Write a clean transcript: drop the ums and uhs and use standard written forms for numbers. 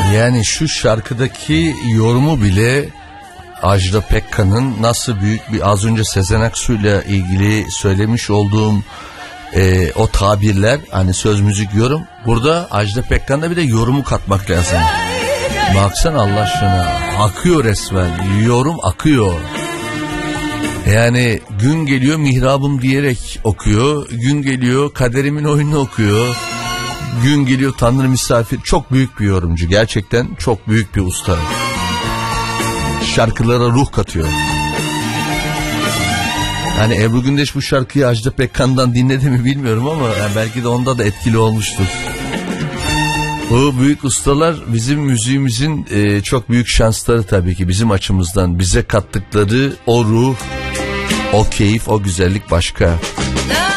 Yani şu şarkıdaki yorumu bile Ajda Pekkan'ın nasıl büyük bir, az önce Sezen Aksu'yla ilgili söylemiş olduğum o tabirler, hani söz müzik yorum, burada Ajda Pekkan'da bir de yorumu katmak lazım. Baksana Allah aşkına, akıyor resmen, yorum akıyor. Yani gün geliyor mihrabım diyerek okuyor, gün geliyor kaderimin oyununu okuyor, gün geliyor Tanrı misafir. Çok büyük bir yorumcu, gerçekten çok büyük bir usta. Şarkılara ruh katıyor. Hani Ebru Gündeş bu şarkıyı Ajda Pekkan'dan dinledi mi bilmiyorum ama yani belki de onda da etkili olmuştur. Bu büyük ustalar bizim müziğimizin çok büyük şansları tabii ki, bizim açımızdan. Bize kattıkları o ruh, o keyif, o güzellik başka.